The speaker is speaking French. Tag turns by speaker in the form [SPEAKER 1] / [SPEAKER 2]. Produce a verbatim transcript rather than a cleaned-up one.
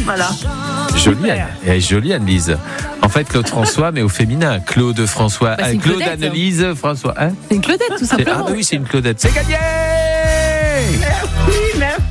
[SPEAKER 1] Voilà.
[SPEAKER 2] Jolie, Anne. Elle est jolie, Anne-Lise. En fait, Claude François, mais au féminin. Claude François.
[SPEAKER 3] Bah, c'est
[SPEAKER 2] euh,
[SPEAKER 3] une
[SPEAKER 2] Claude
[SPEAKER 3] Claudette.
[SPEAKER 2] Anne-Lise François. Hein
[SPEAKER 3] C'est une Claudette, tout
[SPEAKER 2] C'est-
[SPEAKER 3] simplement.
[SPEAKER 2] ah, bah oui, c'est une Claudette. C'est gagné!